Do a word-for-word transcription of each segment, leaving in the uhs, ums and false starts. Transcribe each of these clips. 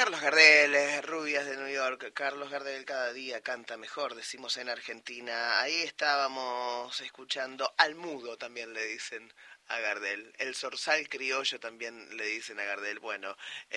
Carlos Gardel, eh, Rubias de New York. Carlos Gardel cada día canta mejor, decimos en Argentina. Ahí estábamos escuchando al mudo, también le dicen a Gardel. El zorzal criollo también le dicen a Gardel. Bueno,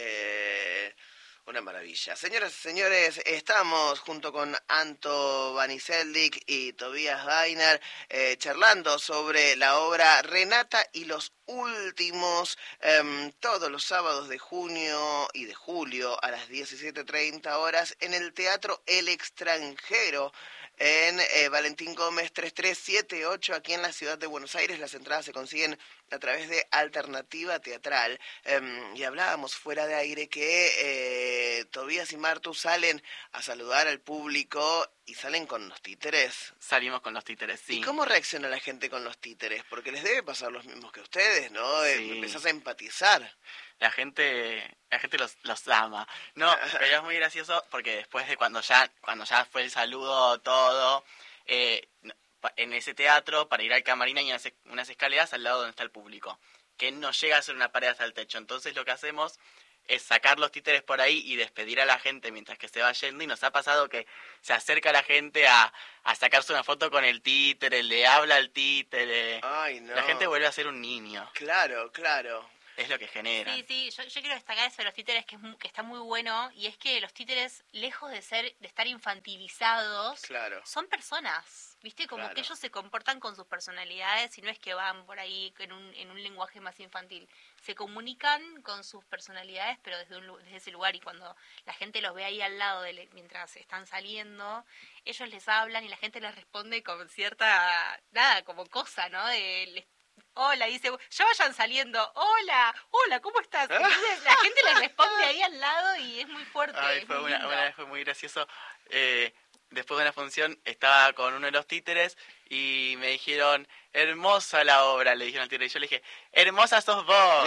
eh... una maravilla. Señoras y señores, estamos junto con Anto Vaniseldik y Tobías Weiner eh, charlando sobre la obra Renata y los Últimos, eh, todos los sábados de junio y de julio a las diecisiete treinta horas en el Teatro El Extranjero, en eh, Valentín Gómez tres tres siete ocho, aquí en la ciudad de Buenos Aires. Las entradas se consiguen a través de Alternativa Teatral. Eh, y hablábamos fuera de aire que eh, Tobías y Martu salen a saludar al público y salen con los títeres. Salimos con los títeres, sí. ¿Y cómo reacciona la gente con los títeres? Porque les debe pasar los mismos que a ustedes, ¿no? Sí. Empezás a empatizar. La gente, la gente los, los ama. No, pero es muy gracioso porque después de cuando ya, cuando ya fue el saludo, todo, eh, en ese teatro, para ir al camarín hay unas, unas escaleras al lado donde está el público, que no llega a ser una pared hasta el techo. Entonces lo que hacemos es sacar los títeres por ahí y despedir a la gente mientras que se va yendo, y nos ha pasado que se acerca la gente a, a sacarse una foto con el títere, le habla al títere. Ay, no. La gente vuelve a ser un niño. Claro, claro. Es lo que genera. Sí, sí, yo, yo quiero destacar eso de los títeres, que, es muy, que está muy bueno, y es que los títeres, lejos de ser de estar infantilizados, Claro. son personas, ¿viste? Como Claro. que ellos se comportan con sus personalidades y no es que van por ahí en un, en un lenguaje más infantil. Se comunican con sus personalidades, pero desde, un, desde ese lugar, y cuando la gente los ve ahí al lado de, mientras están saliendo, ellos les hablan y la gente les responde con cierta, nada, como cosa, ¿no? De, les, hola, dice, ya vayan saliendo, hola, hola, ¿cómo estás? Entonces, la gente les responde ahí al lado y es muy fuerte. Ay, es fue muy una, lindo. una vez fue muy gracioso. Eh, después de una función estaba con uno de los títeres y me dijeron, hermosa la obra, le dijeron al títere, y yo le dije, hermosa sos vos.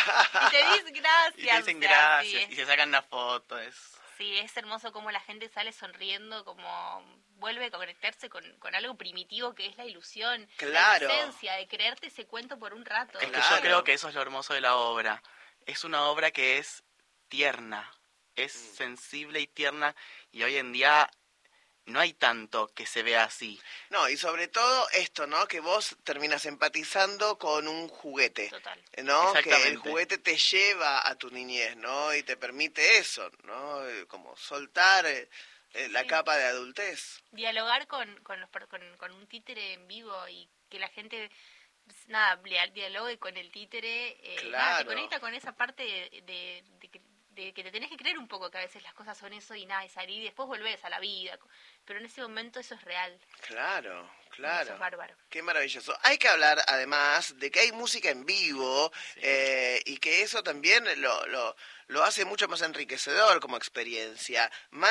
Y te dicen gracias. Y te dicen o sea, gracias, sí, y se sacan una foto. Es... sí, es hermoso como la gente sale sonriendo, como vuelve a conectarse con, con algo primitivo que es la ilusión, Claro. la inocencia de creerte ese cuento por un rato. Es que Claro. yo creo que eso es lo hermoso de la obra. Es una obra que es tierna, es Mm. sensible y tierna, y hoy en día no hay tanto que se vea así. No, y sobre todo esto, ¿no? Que vos terminas empatizando con un juguete, Total. ¿no? Que Exactamente. el juguete te lleva a tu niñez, ¿no? Y te permite eso, ¿no? Eh, Como soltar eh, eh, la Sí. capa de adultez. Dialogar con, con, los, per- con, con un títere en vivo y que la gente, nada, le- dialogue con el títere, eh, nada, te Claro. conecta con esa parte de, de, de que- de que te tenés que creer un poco que a veces las cosas son eso y nada, y salir y después volvés a la vida. Pero en ese momento eso es real. Claro, Eso claro. es bárbaro. Qué maravilloso. Hay que hablar, además, de que hay música en vivo, Sí. eh, y que eso también lo, lo, lo hace mucho más enriquecedor como experiencia.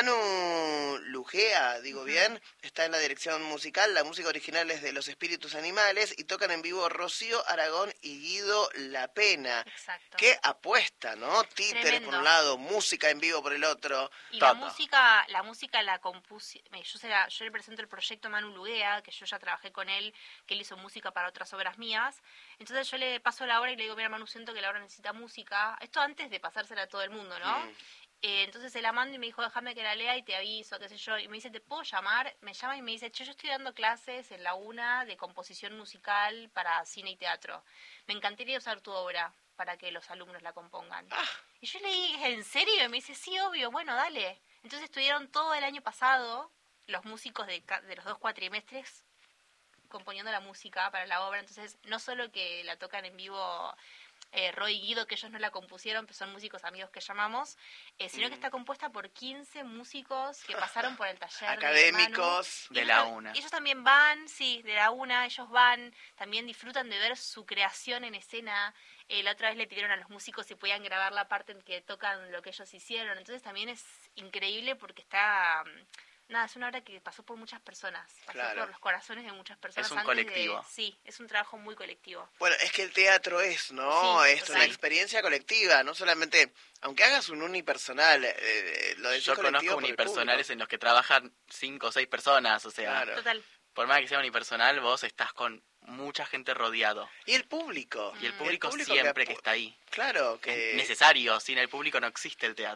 Manu Lugea, digo Ujú. bien, está en la dirección musical. La música original es de Los Espíritus Animales y tocan en vivo Rocío Aragón y Guido La Pena. Exacto. Qué apuesta, ¿no? Títeres por Tremendo. un lado, música en vivo por el otro. Y la Todo. música, la música la compuse, me- yo, se la- yo le presento el proyecto a Manu Luguea, que yo ya trabajé con él, que él hizo música para otras obras mías. Entonces yo le paso la obra y le digo, mira Manu, siento que la obra necesita música. Esto antes de pasársela a todo el mundo, ¿no? Mm. Eh, entonces se la mando y me dijo, déjame que la lea y te aviso, qué sé yo. Y me dice, ¿te puedo llamar? Me llama y me dice, che, yo estoy dando clases en la UNA de composición musical para cine y teatro. Me encantaría usar tu obra para que los alumnos la compongan. Ah. Y yo le dije, ¿en serio? Y me dice, sí, obvio, bueno, dale. Entonces estuvieron todo el año pasado los músicos de, ca- de los dos cuatrimestres componiendo la música para la obra. Entonces, no solo que la tocan en vivo eh, Roy y Guido, que ellos no la compusieron, pero son músicos amigos que llamamos, eh, sino Mm. que está compuesta por quince músicos que pasaron por el taller de Manu. Académicos. Y de ellos la ta- UNA. Ellos también van, sí, de la UNA, ellos van, también disfrutan de ver su creación en escena. Eh, la otra vez le pidieron a los músicos si podían grabar la parte en que tocan lo que ellos hicieron. Entonces también es increíble porque está... mm, Nada, es una obra que pasó por muchas personas, pasó Claro. por los corazones de muchas personas. Es un antes de- colectivo. Sí, es un trabajo muy colectivo. Bueno, es que el teatro es, ¿no? Sí, es una total. experiencia colectiva, no solamente, aunque hagas un unipersonal, eh, lo decís Yo colectivo conozco por el unipersonales público. en los que trabajan cinco o seis personas, o sea, Claro. Total. por más que sea unipersonal, vos estás con mucha gente rodeado. Y el público. Y el Mm. público, público siempre que que apu- está ahí. Claro, Es que... necesario, sin el público no existe el teatro.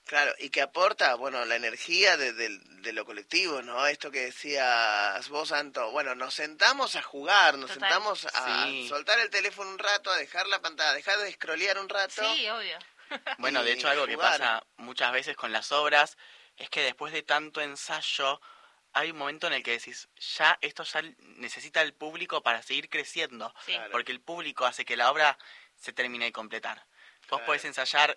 Claro, y que aporta, bueno, la energía de, de, de lo colectivo, ¿no? Esto que decías vos, Anto, bueno, nos sentamos a jugar, nos Total. sentamos a Sí. soltar el teléfono un rato, a dejar la pantalla, a dejar de scrollear un rato. Sí, obvio. Bueno, de y hecho algo que jugar. pasa muchas veces con las obras es que después de tanto ensayo hay un momento en el que decís, ya esto ya necesita el público para seguir creciendo, Sí. Claro. porque el público hace que la obra se termine de completar. Vos Claro. podés ensayar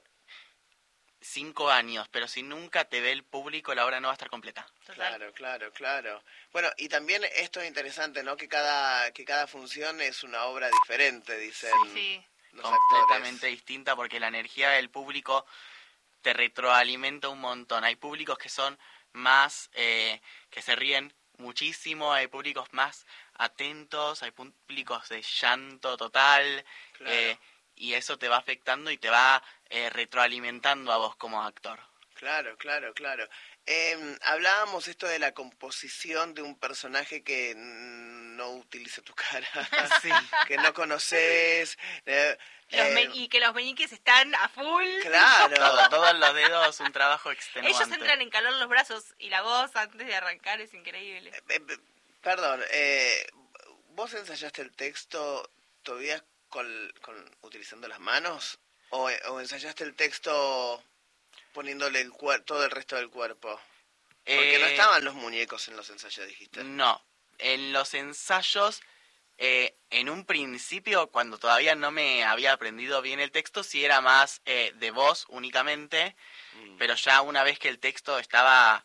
cinco años, pero si nunca te ve el público, la obra no va a estar completa. Total. Claro, claro, claro. Bueno, y también esto es interesante, ¿no? Que cada que cada función es una obra diferente, dicen Sí. los Completamente actores. distinta, porque la energía del público te retroalimenta un montón. Hay públicos que son más, eh, que se ríen muchísimo, hay públicos más atentos, hay públicos de llanto total, Claro. eh, y eso te va afectando y te va eh, retroalimentando a vos como actor. Claro, claro, claro. Eh, hablábamos esto de la composición de un personaje que mm, no utiliza tu cara, Sí. que no conoces. eh, Los eh, me- y que los meñiques están a full. Claro. Todo, todos los dedos, un trabajo extenuante. Ellos entran en calor los brazos y la voz antes de arrancar es increíble. Eh, eh, Perdón, eh, ¿vos ensayaste el texto todavía con, con utilizando las manos? ¿O, o ensayaste el texto poniéndole el cuer- todo el resto del cuerpo? Porque no Eh, estaban los muñecos en los ensayos, dijiste. No, en los ensayos, eh, en un principio, cuando todavía no me había aprendido bien el texto, sí era más eh, de voz únicamente, Mm. pero ya una vez que el texto estaba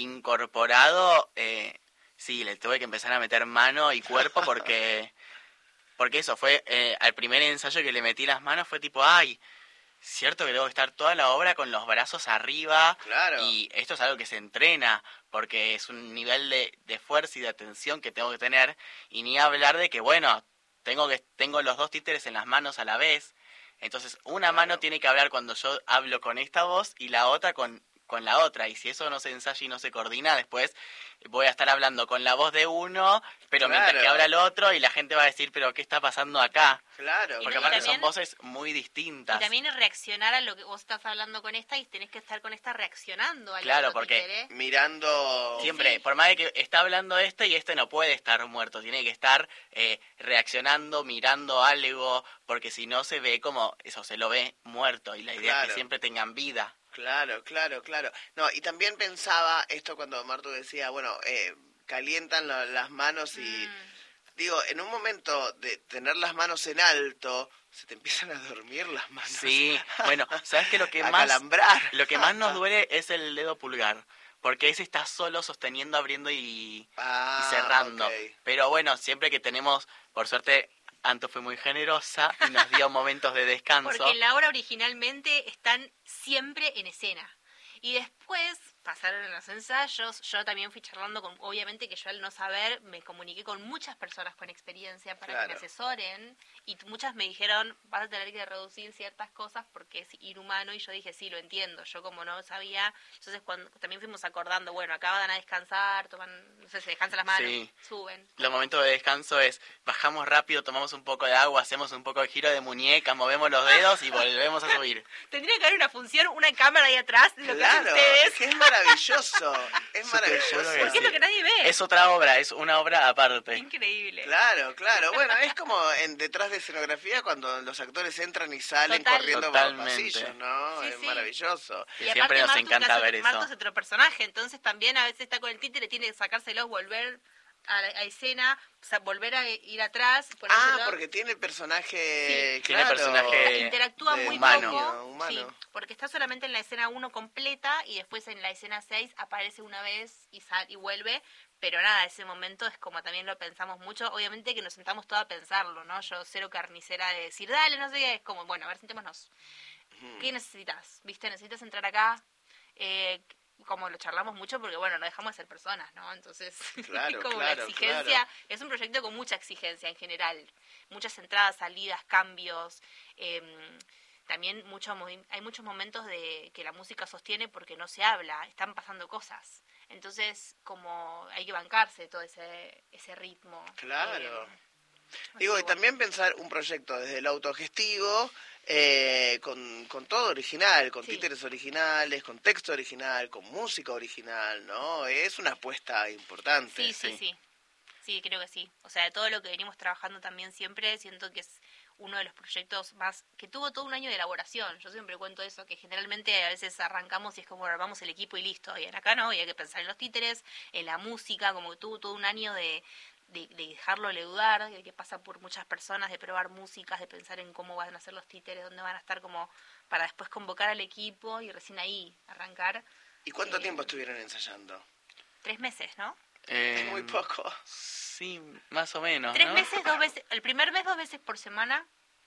incorporado, eh, sí, le tuve que empezar a meter mano y cuerpo porque, porque eso fue, eh, al primer ensayo que le metí las manos fue tipo, ay, cierto que tengo que estar toda la obra con los brazos arriba. Claro. Y esto es algo que se entrena, porque es un nivel de, de fuerza y de atención que tengo que tener. Y ni hablar de que, bueno, tengo que tengo los dos títeres en las manos a la vez. Entonces, una Claro. mano tiene que hablar cuando yo hablo con esta voz y la otra con, con la otra. Y si eso no se ensaya y no se coordina, después voy a estar hablando con la voz de uno, pero mientras Claro. que habla el otro, y la gente va a decir, pero ¿qué está pasando acá? Claro. Y Porque no, y aparte también- son voces muy distintas. Y también es reaccionar a lo que vos estás hablando con esta y tenés que estar con esta reaccionando al Claro, otro porque títere. Mirando... Siempre, Sí. por más de que está hablando este y este no puede estar muerto, tiene que estar eh, reaccionando, mirando algo, porque si no se ve como, eso se lo ve muerto, y la idea es Claro. que siempre tengan vida. Claro, claro, claro. No, y también pensaba esto cuando Martu decía, bueno, eh, calientan la- las manos y... Mm. Digo, en un momento de tener las manos en alto, se te empiezan a dormir las manos. Sí, bueno, ¿sabes qué? Lo que A más calambrar. lo que más nos duele es el dedo pulgar, porque ese está solo sosteniendo, abriendo y, Ah, y cerrando. ok. Pero bueno, siempre que tenemos, por suerte, Anto fue muy generosa y nos dio momentos de descanso. Porque en la obra originalmente están siempre en escena. Y después pasaron los ensayos, yo también fui charlando con, obviamente que yo al no saber me comuniqué con muchas personas con experiencia para Claro. que me asesoren y t- muchas me dijeron vas a tener que reducir ciertas cosas porque es inhumano y yo dije sí, lo entiendo, yo como no sabía, entonces cuando también fuimos acordando, bueno, acá van a descansar, toman, no sé, se descansan las manos, Sí. suben. Los momentos de descanso es, bajamos rápido, tomamos un poco de agua, hacemos un poco de giro de muñeca, movemos los dedos y volvemos a subir. Tendría que haber una función, una cámara ahí atrás de lo que hacen Claro, ustedes. es que es maravilloso. Es Yo te juro maravilloso. que Porque es lo que nadie ve. Es otra obra, es una obra aparte. Increíble. Claro, claro. Bueno, es como en detrás de escenografía cuando los actores entran y salen Total. corriendo Totalmente. por los pasillos, ¿no? Sí, es sí. maravilloso. Que Y siempre aparte nos Martu, encanta que hace- ver eso. Martu es otro personaje, entonces también a veces está con el títere, tiene que sacárselo, volver a, la, a escena, o sea, volver a ir atrás, Ah, ponérselo. porque tiene el personaje... Sí. Tiene claro, personaje Interactúa de muy humano. poco, humano. sí, porque está solamente en la escena uno completa y después en la escena seis aparece una vez y sal, y vuelve, pero nada, ese momento es como también lo pensamos mucho, obviamente que nos sentamos todos a pensarlo, ¿no? Yo cero carnicera de decir, dale, no sé qué, es como, bueno, a ver, sentémonos. ¿Qué necesitas? ¿Viste? ¿Necesitas entrar acá? Eh, como lo charlamos mucho porque, bueno, no dejamos de ser personas, ¿no? Entonces, Claro, es como claro, una exigencia, claro. es un proyecto con mucha exigencia en general, muchas entradas, salidas, cambios, eh, también mucho, movi- hay muchos momentos de que la música sostiene porque no se habla, están pasando cosas, entonces como hay que bancarse todo ese, ese ritmo. Claro. Eh, así Digo, que y bueno. también pensar un proyecto desde el autogestivo, eh, con, con todo original, con Sí. títeres originales, con texto original, con música original, ¿no? Es una apuesta importante. Sí, sí, Sí. sí. Sí, creo que sí. O sea, de todo lo que venimos trabajando también siempre, siento que es uno de los proyectos más... que tuvo todo un año de elaboración. Yo siempre cuento eso, que generalmente a veces arrancamos y es como armamos el equipo y listo. Y en acá no, y hay que pensar en los títeres, en la música, como que tuvo todo un año de, de, de dejarlo leudar, de que pasa por muchas personas, de probar músicas, de pensar en cómo van a ser los títeres, dónde van a estar, como para después convocar al equipo y recién ahí arrancar. ¿Y cuánto Eh, tiempo estuvieron ensayando? Tres meses, ¿no? Eh, Muy poco. Sí, más o menos, Tres ¿no? meses, dos veces, el primer mes dos veces por semana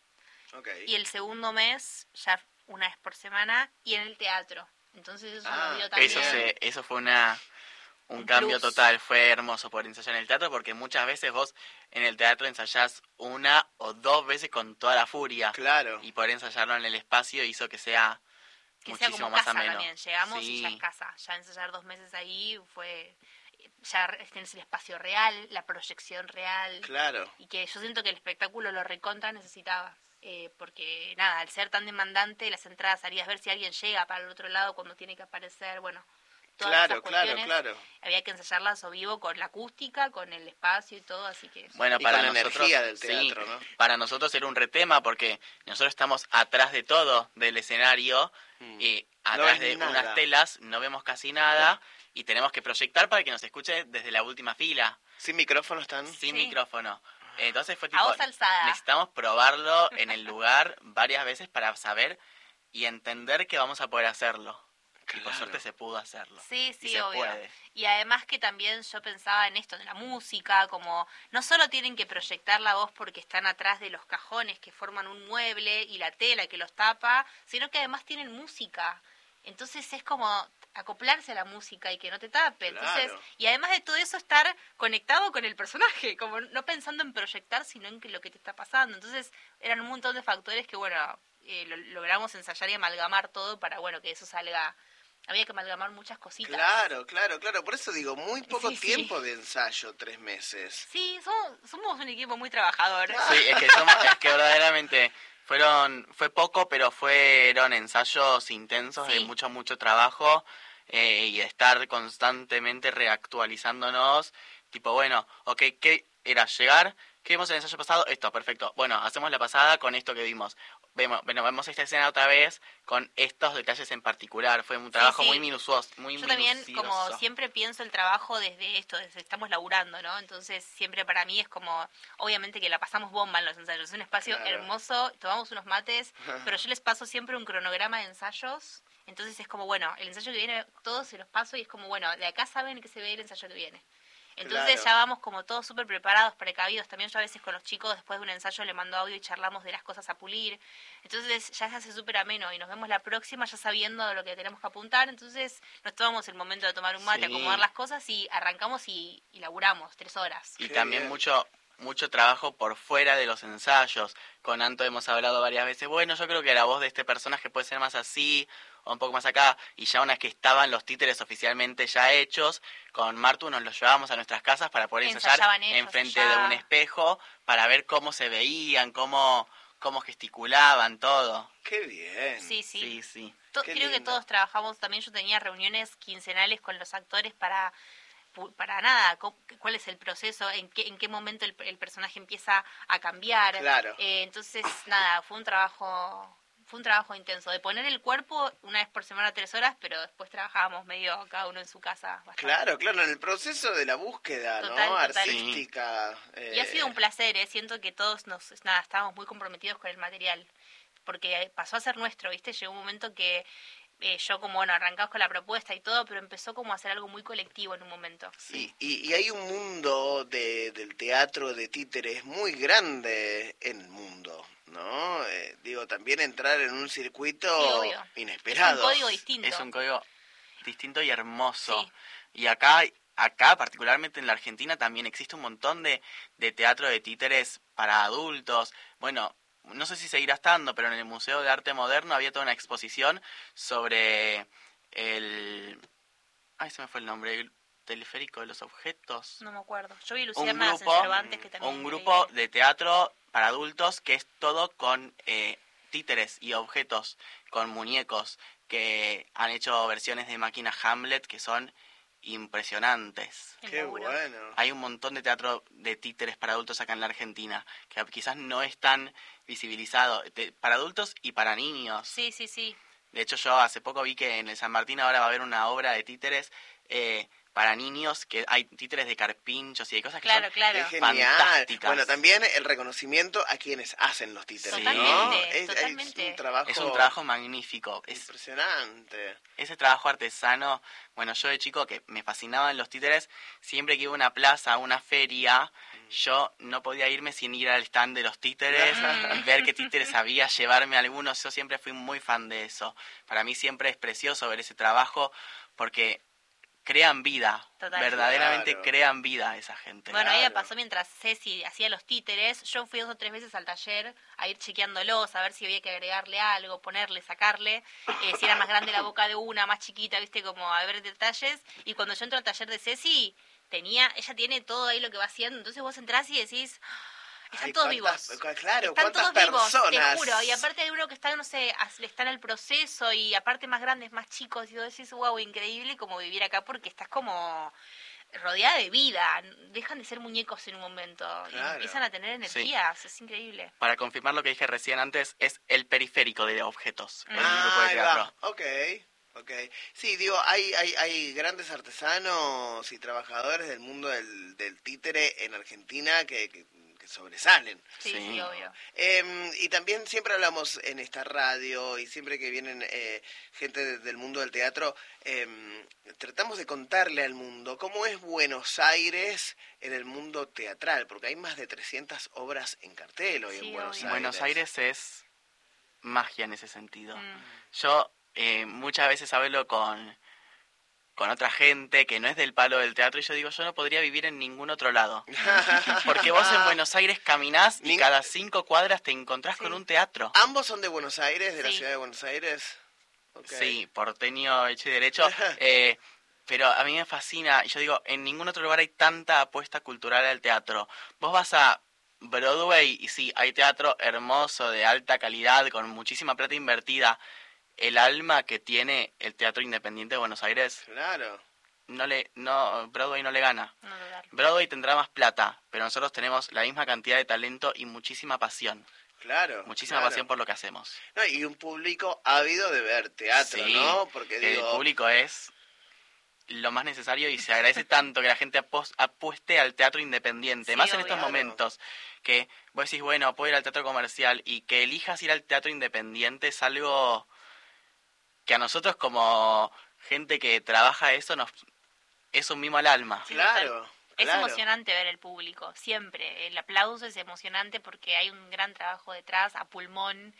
Ok. y el segundo mes ya una vez por semana y en el teatro. Entonces eso Ah, nos dio también... Eso se, eso fue una un, Un cambio plus. total, fue hermoso poder ensayar en el teatro porque muchas veces vos en el teatro ensayás una o dos veces con toda la furia Claro. y poder ensayarlo en el espacio hizo que sea que sea muchísimo como más casa ameno. también. Llegamos y ya Sí. es casa. Ya ensayar dos meses ahí fue... Ya tienes el espacio real, la proyección real. Claro. Y que yo siento que el espectáculo lo recontra necesitaba. Eh, porque nada, al ser tan demandante, las entradas salías, ver si alguien llega para el otro lado cuando tiene que aparecer, bueno... Todas Claro, esas claro, cuestiones, claro. había que ensayarlas o vivo con la acústica, con el espacio y todo, así que... Bueno, Y para con la nosotros, energía del sí, teatro, ¿no? para nosotros era un retema porque nosotros estamos atrás de todo del escenario Mm. y No atrás ves de nada. unas telas no vemos casi nada y tenemos que proyectar para que nos escuche desde la última fila, ¿Sin micrófono están? sin Sí. micrófono. Entonces fue A tipo, voz alzada. necesitamos probarlo en el lugar varias veces para saber y entender que vamos a poder hacerlo. Y por Claro. suerte se pudo hacerlo. Sí, Y sí, se obvio. puede. Y además que también yo pensaba en esto, de la música, como no solo tienen que proyectar la voz porque están atrás de los cajones que forman un mueble y la tela que los tapa, sino que además tienen música. Entonces es como acoplarse a la música y que no te tape. Entonces, Claro. y además de todo eso estar conectado con el personaje, como no pensando en proyectar, sino en que lo que te está pasando. Entonces eran un montón de factores que, bueno, eh, lo, logramos ensayar y amalgamar todo para, bueno, que eso salga. Había que amalgamar muchas cositas. Claro, claro, claro. Por eso digo, muy poco Sí, sí. tiempo de ensayo, tres meses. Sí, somos, somos un equipo muy trabajador. Sí, es que, somos, es que verdaderamente fueron fue poco, pero fueron ensayos intensos de Sí. mucho, mucho trabajo eh, y de estar constantemente reactualizándonos. Tipo, bueno, ok, ¿qué era? Llegar, ¿qué vimos en el ensayo pasado? Esto, perfecto. Bueno, hacemos la pasada con esto que vimos. Vemos, bueno, vemos esta escena otra vez con estos detalles en particular. Fue un trabajo sí. muy minucioso, muy Yo también, minucioso. como siempre, pienso el trabajo desde esto, desde estamos laburando, ¿no? Entonces, siempre para mí es como, obviamente que la pasamos bomba en los ensayos. Es un espacio Claro. hermoso, tomamos unos mates, pero yo les paso siempre un cronograma de ensayos. Entonces es como, bueno, el ensayo que viene, todos se los paso y es como, bueno, de acá saben que se ve el ensayo que viene. Entonces Claro. ya vamos como todos súper preparados, precavidos. También yo a veces con los chicos después de un ensayo le mando audio y charlamos de las cosas a pulir. Entonces ya se hace súper ameno y nos vemos la próxima ya sabiendo lo que tenemos que apuntar. Entonces nos tomamos el momento de tomar un mate, Sí. acomodar las cosas y arrancamos y, y laburamos tres horas. Y Qué también bien. mucho mucho trabajo por fuera de los ensayos. Con Anto hemos hablado varias veces, bueno, yo creo que la voz de este personaje puede ser más así o un poco más acá. Y ya una vez que estaban los títeres oficialmente ya hechos, con Martu nos los llevábamos a nuestras casas para poder ensayar Ensayaban ellos enfrente allá. de un espejo para ver cómo se veían, cómo, cómo gesticulaban, todo. Qué bien. Sí, sí. Sí, sí. To- Qué creo que lindo. todos trabajamos, también yo tenía reuniones quincenales con los actores para pu- para nada, co- cuál es el proceso, en qué en qué momento el, el personaje empieza a cambiar. Claro. Eh, entonces, nada, fue un trabajo fue un trabajo intenso, de poner el cuerpo una vez por semana tres horas, pero después trabajábamos medio cada uno en su casa. Bastante. Claro, claro, en el proceso de la búsqueda, Total, ¿no? total. Artística. Y ha eh, sido un placer, ¿eh? Siento que todos nos, nada, estábamos muy comprometidos con el material, porque pasó a ser nuestro, ¿viste? Llegó un momento que eh, yo como, bueno, arrancamos con la propuesta y todo, pero empezó como a ser algo muy colectivo en un momento. Y, y, y hay un mundo de, del teatro de títeres muy grande en el mundo, ¿no? Eh, digo, también entrar en un circuito Sí, obvio. inesperado. Es un código distinto. Es un código distinto y hermoso. Sí. Y acá, acá, particularmente en la Argentina, también existe un montón de, de teatro de títeres para adultos. Bueno, no sé si seguirá estando, pero en el Museo de Arte Moderno había toda una exposición sobre el... Ay, se me fue el nombre. El teleférico de los objetos. No me acuerdo. Yo vi Un Luciérnagas en grupo, Cervantes, que también... un grupo increíble. de teatro para adultos que es todo con... Eh, títeres y objetos con muñecos que han hecho versiones de Máquina Hamlet que son impresionantes. Qué bueno. Hay un montón de teatro de títeres para adultos acá en la Argentina, que quizás no es tan visibilizado, de, para adultos y para niños. Sí, sí, sí. De hecho, yo hace poco vi que en el San Martín ahora va a haber una obra de títeres eh, para niños, que hay títeres de carpinchos y de cosas que claro, son claro. Qué genial. fantásticas. Bueno, también el reconocimiento a quienes hacen los títeres, Totalmente, ¿no? Es, totalmente. es un trabajo Es un trabajo magnífico. Es, impresionante. ese trabajo artesano, bueno, yo de chico que me fascinaban los títeres, siempre que iba a una plaza, a una feria, mm. yo no podía irme sin ir al stand de los títeres y ver qué títeres había, llevarme algunos. Yo siempre fui muy fan de eso. Para mí siempre es precioso ver ese trabajo porque crean vida, Total. verdaderamente Claro. crean vida esa gente. Bueno, a mí me Claro. pasó mientras Ceci hacía los títeres, yo fui dos o tres veces al taller a ir chequeándolos, a ver si había que agregarle algo, ponerle, sacarle, eh, si era más grande la boca de una, más chiquita, viste, como a ver detalles. Y cuando yo entro al taller de Ceci, tenía, ella tiene todo ahí lo que va haciendo, entonces vos entrás y decís, están Ay, todos cuántas- vivos. cu- Claro, Están cuántas todos vivos, personas. te juro. Y aparte hay uno que está, no sé, as- está en el proceso y aparte más grandes, más chicos. Y vos decís, wow, increíble como vivir acá porque estás como rodeada de vida. Dejan de ser muñecos en un momento y Claro. empiezan a tener energías. Es increíble. Para confirmar lo que dije recién antes, es el periférico de objetos, el Ah, grupo de Ahí teatro. va. Ok, ok. Sí, digo, hay, hay, hay grandes artesanos y trabajadores del mundo del, del títere en Argentina que, que, que sobresalen. Sí, sí, Sí. obvio. Eh, y también siempre hablamos en esta radio y siempre que vienen eh, gente de- del mundo del teatro, eh, tratamos de contarle al mundo cómo es Buenos Aires en el mundo teatral, porque hay más de trescientas obras en cartel hoy Sí, en Buenos obvio. Aires. Buenos Aires es magia en ese sentido. Mm. Yo eh, muchas veces hablo con, con otra gente que no es del palo del teatro y yo digo, yo no podría vivir en ningún otro lado. Porque vos en Buenos Aires caminás y Nin- cada cinco cuadras te encontrás Sí. con un teatro. ¿Ambos son de Buenos Aires, de la Sí. ciudad de Buenos Aires? Ok. Sí, porteño hecho y derecho. eh, pero a mí me fascina. Y yo digo, en ningún otro lugar hay tanta apuesta cultural al teatro. Vos vas a Broadway y sí, hay teatro hermoso, de alta calidad, con muchísima plata invertida. El alma que tiene el teatro independiente de Buenos Aires, Claro. no le, no, Broadway no le gana. No dudar. Broadway tendrá más plata, pero nosotros tenemos la misma cantidad de talento y muchísima pasión. Claro. Muchísima claro. pasión por lo que hacemos. No, y un público ávido de ver teatro, Sí, ¿no? Porque que digo, el público es lo más necesario y se agradece tanto que la gente apos- apueste al teatro independiente, Sí, más en obvio. estos Claro. momentos que vos decís, bueno, puedo ir al teatro comercial y que elijas ir al teatro independiente es algo que a nosotros como gente que trabaja eso nos es un mimo al alma. Sí, claro. Es claro. emocionante ver el público, siempre. El aplauso es emocionante porque hay un gran trabajo detrás, a pulmón,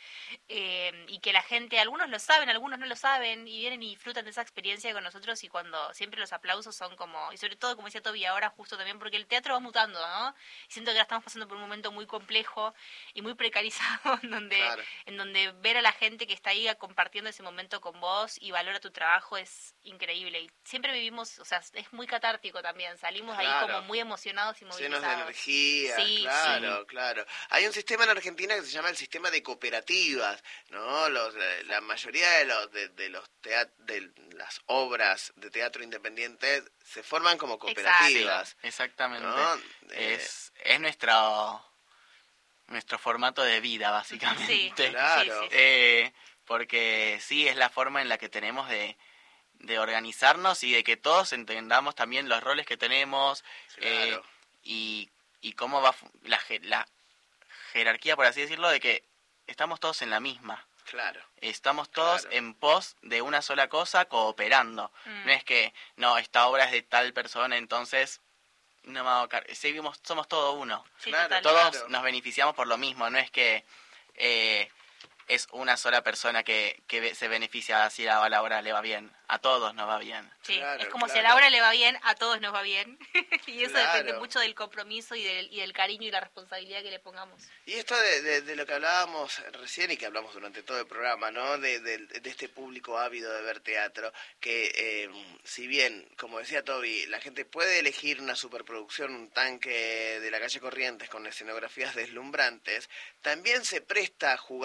eh, y que la gente, algunos lo saben, algunos no lo saben, y vienen y disfrutan de esa experiencia con nosotros y cuando siempre los aplausos son como, y sobre todo como decía Toby ahora justo también, porque el teatro va mutando, ¿no? Y siento que ahora estamos pasando por un momento muy complejo y muy precarizado en donde, Claro. en donde ver a la gente que está ahí compartiendo ese momento con vos y valora tu trabajo es increíble. Y siempre vivimos, o sea, es muy catártico también, salimos de ahí Claro. como muy emocionados y movilizados. Llenos de energía, Sí, claro, sí. claro. Hay un sistema en Argentina que se llama el sistema de cooperativas, ¿no? Los, la, la mayoría de los de, de los teat de las obras de teatro independiente se forman como cooperativas, Exactamente. ¿no? Eh, Es, es nuestro nuestro formato de vida, básicamente. Sí, Claro. sí, sí, sí. Eh, porque sí, es la forma en la que tenemos de, de organizarnos y de que todos entendamos también los roles que tenemos eh, Claro. y, y cómo va fu- la, je- la jerarquía, por así decirlo, de que estamos todos en la misma. Claro. Estamos todos Claro. en pos de una sola cosa, cooperando. Mm. No es que, no, esta obra es de tal persona, entonces no me hago car- seguimos, somos todos uno. Sí, Claro, total. Todos Claro. nos beneficiamos por lo mismo, no es que eh, es una sola persona que, que be- se beneficia si a la obra le va bien. A todos nos va bien. Sí, Claro, es como si a claro. la obra le va bien, a todos nos va bien. Y eso Claro. depende mucho del compromiso y del, y del cariño y la responsabilidad que le pongamos. Y esto de, de, de lo que hablábamos recién y que hablamos durante todo el programa, ¿no? De, de, de este público ávido de ver teatro, que eh, si bien, como decía Toby, la gente puede elegir una superproducción, un tanque de la calle Corrientes con escenografías deslumbrantes, también se presta a jugar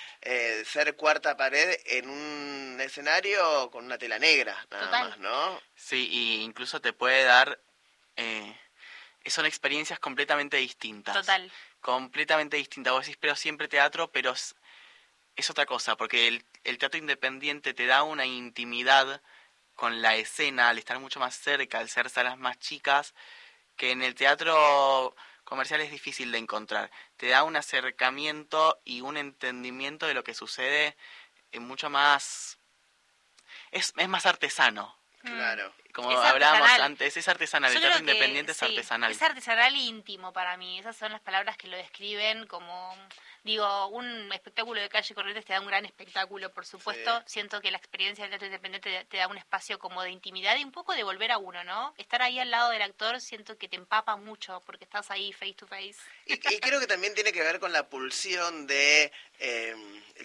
eh, ser cuarta pared en un escenario con una tela negra, nada Total. más, ¿no? Sí, y incluso te puede dar... Eh, son experiencias completamente distintas. Total. Completamente distintas. Vos decís, pero siempre teatro, pero es, es otra cosa, porque el, el teatro independiente te da una intimidad con la escena, al estar mucho más cerca, al ser salas más chicas, que en el teatro comercial es difícil de encontrar. Te da un acercamiento y un entendimiento de lo que sucede eh, mucho más... Es, es más artesano. Claro. Como Es hablábamos artesanal. antes, es artesanal. Yo El teatro creo que, independiente es sí, artesanal. Es artesanal e íntimo para mí. Esas son las palabras que lo describen como... Digo, un espectáculo de calle Corrientes te da un gran espectáculo, por supuesto. Sí. Siento que la experiencia del teatro independiente te, te da un espacio como de intimidad y un poco de volver a uno, ¿no? Estar ahí al lado del actor siento que te empapa mucho porque estás ahí face to face. Y, y creo que también tiene que ver con la pulsión de eh,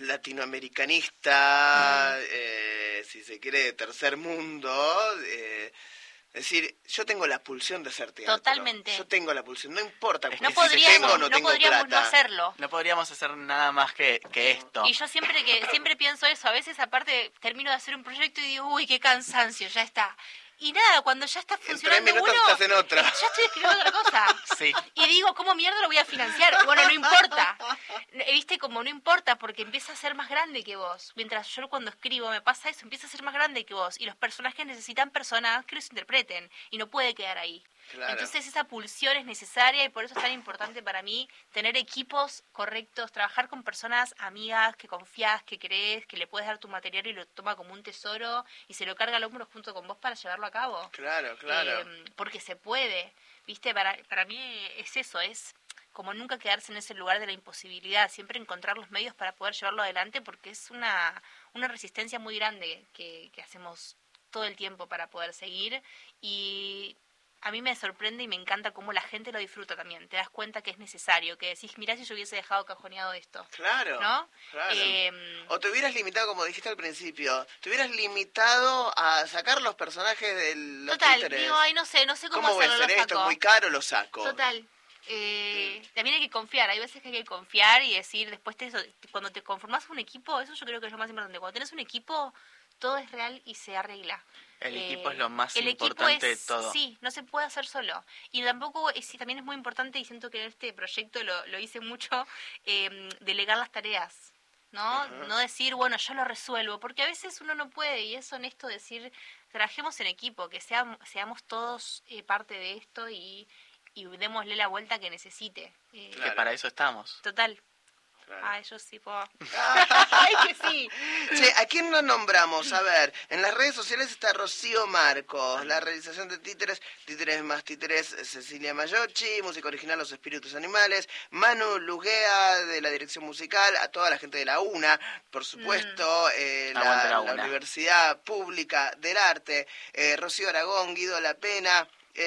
latinoamericanista, eh, si se quiere, de tercer mundo. Eh, es decir, yo tengo la pulsión de ser teatro. Totalmente. Yo tengo la pulsión, no importa No si podríamos, tengo o no, no tengo podríamos plata. no hacerlo. No podríamos hacer nada más que, que esto. Y yo siempre que siempre pienso eso, a veces aparte termino de hacer un proyecto y digo, uy, qué cansancio, ya está. Y nada, cuando ya está En tres funcionando minutos uno, estás en otra. ya estoy escribiendo otra cosa. Sí. Y digo, ¿cómo mierda lo voy a financiar? Y bueno, no importa. Viste, como no importa, porque empieza a ser más grande que vos. Mientras yo cuando escribo me pasa eso, empieza a ser más grande que vos. Y los personajes necesitan personas que los interpreten. Y no puede quedar ahí. Claro. Entonces esa pulsión es necesaria y por eso es tan importante para mí tener equipos correctos, trabajar con personas amigas que confías, que crees, que le puedes dar tu material y lo toma como un tesoro y se lo carga al hombro junto con vos para llevarlo a cabo. Claro, claro. Eh, porque se puede, ¿viste? Para, para mí es eso, es como nunca quedarse en ese lugar de la imposibilidad, siempre encontrar los medios para poder llevarlo adelante porque es una, una resistencia muy grande que, que hacemos todo el tiempo para poder seguir y... A mí me sorprende y me encanta cómo la gente lo disfruta también. Te das cuenta que es necesario, que decís, mirá si yo hubiese dejado cajoneado esto. Claro, ¿No? claro. Eh, O te hubieras limitado, como dijiste al principio, te hubieras limitado a sacar los personajes de los Total, títeres. digo, ay, no sé, no sé cómo, ¿Cómo voy a hacerlo, hacer lo esto? saco. Es muy caro, lo saco. Total. Eh, también hay que confiar, hay veces que hay que confiar y decir, después de eso, cuando te conformas un equipo, eso yo creo que es lo más importante. Cuando tenés un equipo, todo es real y se arregla. El Eh, equipo es lo más el importante equipo es, de todo. Sí, no se puede hacer solo. Y tampoco, es, también es muy importante, y siento que en este proyecto lo, lo hice mucho, eh, delegar las tareas. ¿No? Ajá. No decir, bueno, yo lo resuelvo, porque a veces uno no puede, y es honesto decir, trabajemos en equipo, que seamos, seamos todos eh, parte de esto y, y démosle la vuelta que necesite. Eh, Claro. Que para eso estamos. Total. Claro. Ay, yo sí puedo. Ay, que sí. Che, ¿a quién nos nombramos? A ver, en las redes sociales está Rocío Marcos, la realización de títeres, títeres más títeres, Cecilia Mayochi, música original Los Espíritus Animales, Manu Luguea de la dirección musical, a toda la gente de la UNA, por supuesto, Mm. eh, Aguante la, la la UNA. Universidad Pública del Arte, eh, Rocío Aragón, Guido La Pena,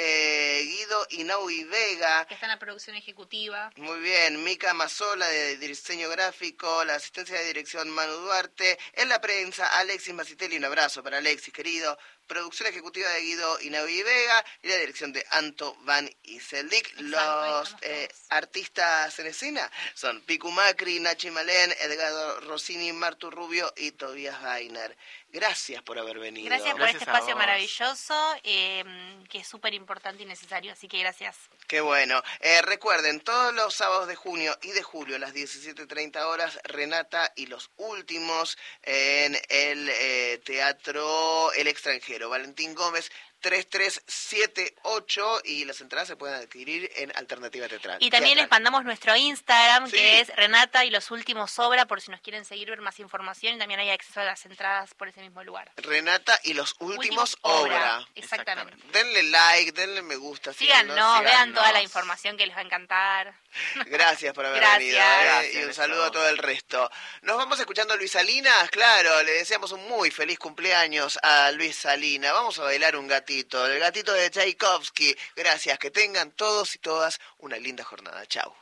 eh, Guido Inaui Vega, Que está en la producción ejecutiva. muy bien, Mica Mazola de diseño gráfico, la asistencia de dirección Manu Duarte, en la prensa Alexis Macitelli, un abrazo para Alexis querido, producción ejecutiva de Guido Inaui Vega y la dirección de Anto Van Iseldik. Exacto, ahí Los estamos eh, todos. artistas en escena son Picu Macri, Nachi Malén, Edgardo Rossini, Martu Rubio y Tobias Weiner. Gracias por haber venido. Gracias por Gracias este a espacio vos. maravilloso, eh, que es súper importante y necesario, así que gracias. Qué bueno. Eh, recuerden, todos los sábados de junio y de julio a las diecisiete treinta horas, Renata y los últimos en el eh, Teatro El Extranjero. Valentín Gómez, tres tres siete ocho, y las entradas se pueden adquirir en Alternativa Teatral. Y también les Teatral. mandamos nuestro Instagram, Sí. que es Renata y los últimos Sobra, por si nos quieren seguir, ver más información, y también hay acceso a las entradas por ese mismo lugar. Renata y los últimos, obra. Exactamente. Denle like, denle me gusta. Síganos, síganos. vean toda la síganos. información que les va a encantar. Gracias por haber Gracias. venido, ¿eh? Gracias, Y un beso. saludo a todo el resto. Nos vamos escuchando a Luis Salinas, claro, le deseamos un muy feliz cumpleaños a Luis Salinas. Vamos a bailar un gatito, el gatito de Tchaikovsky. Gracias, que tengan todos y todas una linda jornada. Chau.